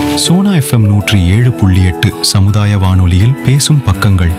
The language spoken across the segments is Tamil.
சோனா FM 107.8 சமுதாய வானொலியில் பேசும் பக்கங்கள்.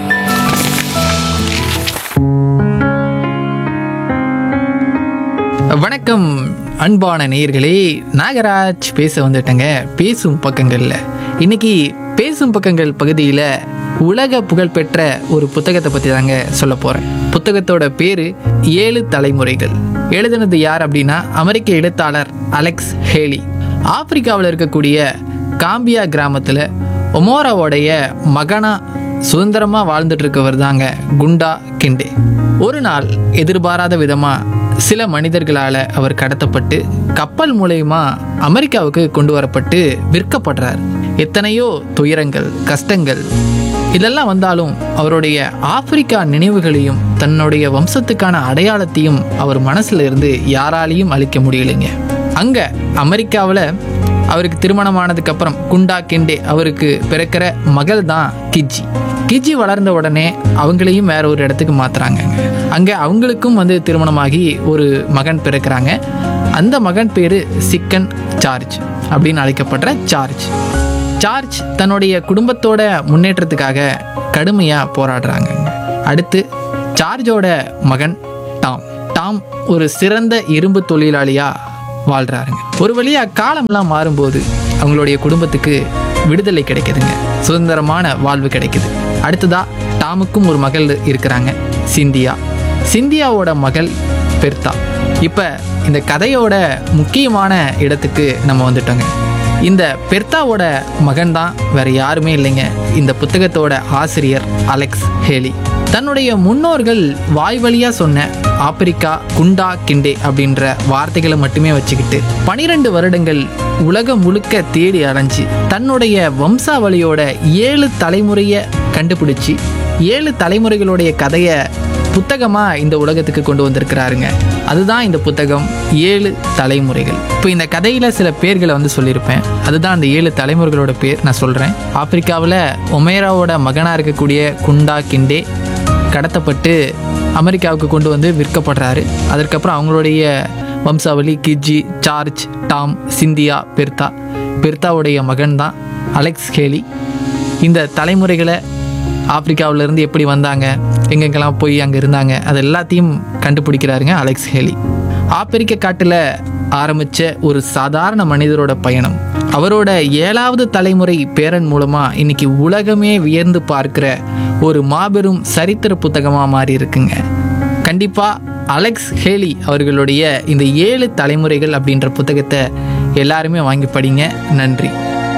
வணக்கம் அன்பான நேயர்களே, நாகராஜ் பேச வந்துட்டேங்க. பேசும் பக்கங்கள்ல இன்னைக்கு பேசும் பக்கங்கள் பகுதியில் உலக புகழ்பெற்ற ஒரு புத்தகத்தை பற்றி தாங்க சொல்ல போகிறேன். புத்தகத்தோட பேர் 7 தலைமுறைகள். எழுதுனது யார் அப்படின்னா அமெரிக்க எழுத்தாளர் அலெக்ஸ் ஹேலி. ஆப்பிரிக்காவில் இருக்கக்கூடிய காம்பியா கிராமத்தில் ஒமோராவோடைய மகனா சுதந்திரமாக வாழ்ந்துட்டு இருக்கவர் தாங்க குண்டா கிண்டே. ஒரு நாள் எதிர்பாராத விதமாக சில மனிதர்களால் அவர் கடத்தப்பட்டு கப்பல் மூலயமா அமெரிக்காவுக்கு கொண்டு வரப்பட்டு விற்கப்படுறார். எத்தனையோ துயரங்கள், கஷ்டங்கள் இதெல்லாம் வந்தாலும் அவருடைய ஆப்பிரிக்கா நினைவுகளையும் தன்னுடைய வம்சத்துக்கான அடையாளத்தையும் அவர் மனசுல இருந்து யாராலையும் அழிக்க முடியலைங்க. அங்கே அமெரிக்காவில் அவருக்கு திருமணமானதுக்கு அப்புறம் குண்டா கிண்டே அவருக்கு பிறக்கிற மகள் தான் கிஜி. கிஜி வளர்ந்த உடனே அவங்களையும் வேற ஒரு இடத்துக்கு மாத்துறாங்க. அங்கே அவங்களுக்கும் திருமணமாகி ஒரு மகன் பிறக்கிறாங்க. அந்த மகன் பேர் சிக்கன் சார்ஜ் அப்படின்னு அழைக்கப்படுற சார்ஜ். சார்ஜ் தன்னுடைய குடும்பத்தோட முன்னேற்றத்துக்காக கடுமையாக போராடுறாங்க. அடுத்து சார்ஜோட மகன் டாம். டாம் ஒரு சிறந்த இரும்பு தொழிலாளியாக வாழ்கிறாருங்க. ஒரு வழியாக காலம்லாம் மாறும்போது அவங்களுடைய குடும்பத்துக்கு விடுதலை கிடைக்குதுங்க, சுதந்திரமான வாழ்வு கிடைக்குது. அடுத்ததா டாமுக்கும் ஒரு மகள் இருக்கிறாங்க, சிந்தியா. சிந்தியாவோட மகள் பெர்தா. இப்போ இந்த கதையோட முக்கியமான இடத்துக்கு நம்ம வந்துட்டோங்க. இந்த பெர்தாவோட மகன் தான் வேற யாருமே இல்லைங்க, இந்த புத்தகத்தோட ஆசிரியர் அலெக்ஸ் ஹேலி. தன்னுடைய முன்னோர்கள் வாய் வழியா சொன்ன ஆப்பிரிக்கா குண்டா கிண்டே அப்படின்ற வார்த்தைகளை மட்டுமே வச்சுக்கிட்டு 12 வருடங்கள் உலகம் முழுக்க தேடி அலைஞ்சு தன்னுடைய வம்சாவளியோட 7 தலைமுறையை கண்டுபிடிச்சி 7 தலைமுறைகளுடைய கதையை புத்தகமாக இந்த உலகத்துக்கு கொண்டு வந்திருக்கிறாருங்க. அதுதான் இந்த புத்தகம் 7 தலைமுறைகள். இப்போ இந்த கதையில் சில பேர்களை சொல்லியிருப்பேன். அதுதான் அந்த 7 தலைமுறைகளோட பேர் நான் சொல்கிறேன். ஆப்பிரிக்காவில் ஒமேராவோட மகனாக இருக்கக்கூடிய குண்டா கிண்டே கடத்தப்பட்டு அமெரிக்காவுக்கு கொண்டு வந்து விற்கப்படுறாரு. அதற்கப்புறம் அவங்களுடைய வம்சாவளி கிஜி, சார்ஜ், டாம், சிந்தியா, பெர்தா. பெர்தாவுடைய மகன் தான் அலெக்ஸ் ஹேலி. இந்த தலைமுறைகளை ஆப்பிரிக்காவிலேருந்து எப்படி வந்தாங்க, எங்கெங்கெல்லாம் போய் அங்கே இருந்தாங்க, அது எல்லாத்தையும் கண்டுபிடிக்கிறாருங்க அலெக்ஸ் ஹேலி. ஆப்பிரிக்க காட்டில் ஆரம்பித்த ஒரு சாதாரண மனிதரோட பயணம் அவரோட 7வது தலைமுறை பேரன் மூலமாக இன்னைக்கு உலகமே வியந்து பார்க்கிற ஒரு மாபெரும் சரித்திர புத்தகமாக மாறி இருக்குங்க. கண்டிப்பாக அலெக்ஸ் ஹேலி அவர்களுடைய இந்த 7 தலைமுறைகள் அப்படின்ற புத்தகத்தை எல்லாருமே வாங்கி படிங்க. நன்றி.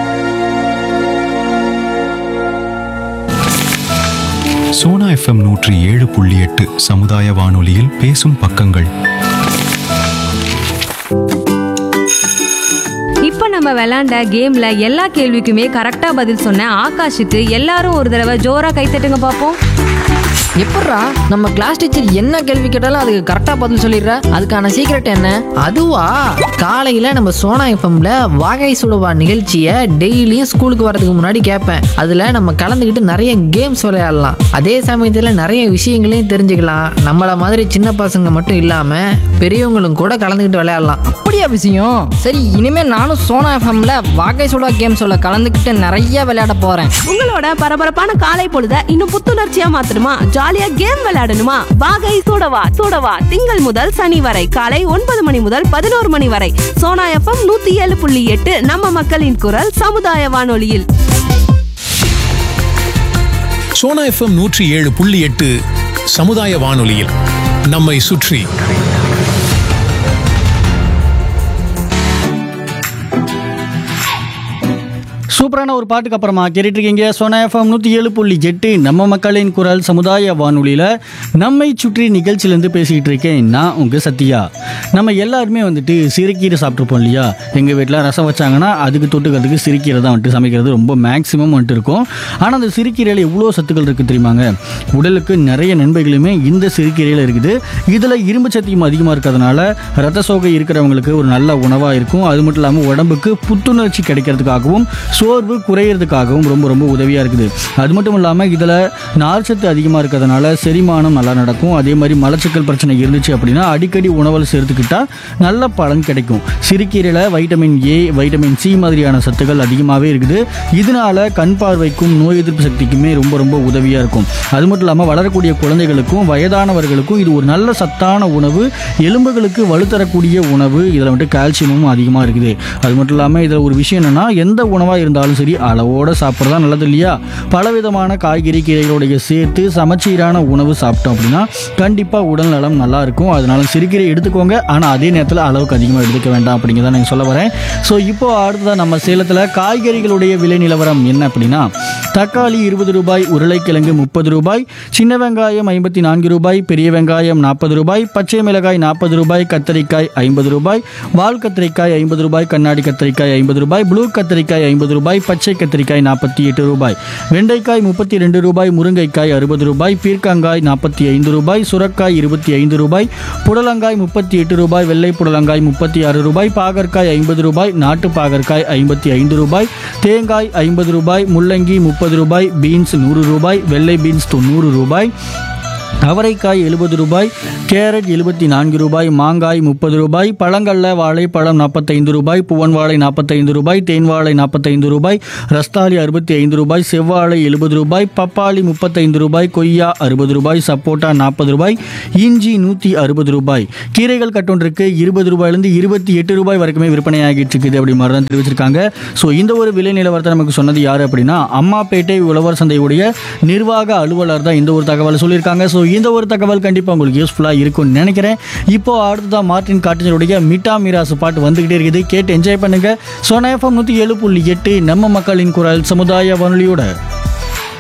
சோனா FM 107.8 சமுதாய வானொலியில் பேசும் பக்கங்கள். இப்போ நம்ம விளையாண்ட கேம்ல எல்லா கேள்விக்குமே கரெக்டா பதில் சொன்ன ஆகாஷுக்கு எல்லாரும் ஒரு தடவை ஜோரா கைத்தட்டுங்க பாப்போம். எப்பட்றா நம்ம கிளாஸ் டீச்சர் என்ன கேள்வி கேட்டாலும் அதுக்கு கரெக்டாக பதில் சொல்லிடுற? அதுக்கான சீக்ரெட் என்ன? அதுவா, காலையில் நம்ம சோனா எஃப்எம்ல வாகை சுடுவா நிகழ்ச்சியை டெய்லியும் ஸ்கூலுக்கு வரதுக்கு முன்னாடி கேட்பேன். அதில் நம்ம கலந்துக்கிட்டு நிறைய கேம்ஸ் விளையாடலாம். அதே சமயத்தில் நிறைய விஷயங்களையும் தெரிஞ்சுக்கலாம். நம்மளை மாதிரி சின்ன பசங்க மட்டும் இல்லாமல் பெரியவங்களும் கூட கலந்துக்கிட்டு விளையாடலாம். அப்படியா விஷயம்? சரி, இனிமேல் நானும் சோனா எஃப்எம்ல வாகை சுடா கேம்ஸோட கலந்துக்கிட்டு நிறைய விளையாட போகிறேன். உங்களோட பரபரப்பான காலை பொழுத இன்னும் புத்துணர்ச்சியா மாத்தணுமா? ஜாலியா கேம் விளையாடணுமா? வாகை சூடவா சூடவா திங்கள் முதல் சனி வரை காலை 9 மணி முதல் 11 மணி வரை சோனா எஃப்எம் 107.8 நம்ம மக்களின் குரல் சமுதாய வானொலியில். சோனா எஃப்எம் 107.8 சமுதாய வானொலியில் நம்மை சுற்றி. சூப்பரான ஒரு பாட்டுக்கு அப்புறமா கேட்டுட்டு இருக்கீங்க சோனா எஃப்எம் 107.8 நம்ம மக்களின் குரல் சமுதாய வானொலியில் நம்மை சுற்றி நிகழ்ச்சியிலேருந்து பேசிக்கிட்டு இருக்கேன் நான் உங்கள் சத்யா. நம்ம எல்லாருமே சிறுக்கீரை சாப்பிட்ருப்போம் இல்லையா? எங்கள் வீட்டில் ரசம் வச்சாங்கன்னா அதுக்கு தொட்டுக்கிறதுக்கு சிறுக்கீரை தான் சமைக்கிறது ரொம்ப மேக்ஸிமம் இருக்கும். ஆனால் அந்த சிறுக்கீரையில் எவ்வளோ சத்துக்கள் இருக்குது தெரியுமாங்க? உடலுக்கு நிறைய நன்மைகளுமே இந்த சிறுக்கீரையில் இருக்குது. இதில் இரும்பு சத்தியம் அதிகமாக இருக்கிறதுனால ரத்த சோகை இருக்கிறவங்களுக்கு ஒரு நல்ல உணவாக இருக்கும். அது மட்டும் இல்லாமல் உடம்புக்கு புத்துணர்ச்சி கிடைக்கிறதுக்காகவும் சோர்வு குறையிறதுக்காகவும் ரொம்ப ரொம்ப உதவியாக இருக்குது. அது மட்டும் இல்லாமல் இதில் நார்ச்சத்து அதிகமாக இருக்கிறதுனால செரிமானம் நல்லா நடக்கும். அதே மாதிரி மலச்சிக்கல் பிரச்சனை இருந்துச்சு அப்படின்னா அடிக்கடி உணவில் சேர்த்துக்கிட்டால் நல்ல பலன் கிடைக்கும். சிறுகீரையில் வைட்டமின் ஏ, வைட்டமின் சி மாதிரியான சத்துக்கள் அதிகமாகவே இருக்குது. இதனால கண் பார்வைக்கும் நோய் எதிர்ப்பு சக்திக்குமே ரொம்ப ரொம்ப உதவியாக இருக்கும். அது மட்டும் இல்லாமல் வளரக்கூடிய குழந்தைகளுக்கும் வயதானவர்களுக்கும் இது ஒரு நல்ல சத்தான உணவு, எலும்புகளுக்கு வலுத்தரக்கூடிய உணவு. இதில் வந்துட்டு கால்சியமும் அதிகமாக இருக்குது. அது மட்டும் இல்லாமல் இதில் ஒரு விஷயம் என்னென்னா, எந்த உணவாக இருந்தாலும் சரி அளவோடு சாப்பிட்றதா நல்லது இல்லையா? பலவிதமான காய்கறி கீரைகளோடைய சேர்த்து சமச்சீரான உணவு சாப்பிட்டோம் அப்படின்னா கண்டிப்பாக உடல் நலம் நல்லா இருக்கும். அதனால சிறுகீரை எடுத்துக்கோங்க, ஆனால் அதே நேரத்தில் அளவுக்கு அதிகமாக எடுத்துக்க வேண்டாம் அப்படிங்கிறத நான் சொல்ல வரேன். ஸோ இப்போ அடுத்ததாக நம்ம சேலத்தில் காய்கறிகளுடைய விலை நிலவரம் என்ன அப்படின்னா, தக்காளி 20 ரூபாய், உருளைக்கிழங்கு 30 ரூபாய், சின்ன வெங்காயம் 54 ரூபாய், பெரிய வெங்காயம் 40 ரூபாய், பச்சை மிளகாய் 40 ரூபாய், கத்தரிக்காய் 50 ரூபாய், வால் கத்திரிக்காய் 50 ரூபாய், கண்ணாடி கத்திரிக்காய் 50 ரூபாய், ப்ளூ கத்திரிக்காய் 50 ரூபாய், பச்சை கத்திரிக்காய் 48 ரூபாய், வெண்டைக்காய் 32 ரூபாய், முருங்கைக்காய் 60 ரூபாய், பீர்க்கங்காய் 45 ரூபாய், சுரக்காய் 25 ரூபாய், புடலங்காய் 38 ரூபாய், வெள்ளை புடலங்காய் 36 ரூபாய், பாகற்காய் 50 ரூபாய், நாட்டு பாகற்காய் 55 ரூபாய், தேங்காய் 50 ரூபாய், முள்ளங்கி 30 ரூபாய், பீன்ஸ் 100 ரூபாய், வெள்ளை பீன்ஸ் 90 ரூபாய், அவரைக்காய் 70 ரூபாய், கேரட் 74 ரூபாய், மாங்காய் 30 ரூபாய், பழங்கள்ல வாழைப்பழம் 45 ரூபாய், புவன் வாழை 45 ரூபாய், தேன் வாழை 45 ரூபாய், ரஸ்தாலி 65 ரூபாய், செவ்வாழை 70 ரூபாய், பப்பாளி 35 ரூபாய், கொய்யா 60 ரூபாய், சப்போட்டா 40 ரூபாய், இஞ்சி 160 ரூபாய். கீரைகள் கட்டொன்றுக்கு 20 ரூபாயிலிருந்து 28 ரூபாய் வரைக்குமே விற்பனை ஆகிட்டு இருக்குது அப்படி மாதிரி தான் தெரிவிச்சிருக்காங்க. ஸோ இந்த ஒரு விலை நிலவரத்தை நமக்கு சொன்னது யார் அப்படின்னா, அம்மாப்பேட்டை உழவர் சந்தையுடைய நிர்வாக அலுவலர் தான் இந்த ஒரு தகவலை சொல்லியிருக்காங்க. ஸோ இந்த ஒரு தகவல் கண்டிப்பாக உங்களுக்கு யூஸ்ஃபுல்லாக இருக்கும்னு நினைக்கிறேன். இப்போ அடுத்ததான் மார்டின் காட்டினருடைய மிட்டா மிராசு பாட்டு வந்துகிட்டே இருக்குது, கேட்டு என்ஜாய் பண்ணுங்க. சோனா எஃப்எம் 107.8 நம்ம மக்களின் குரல் சமுதாய வானொலியோட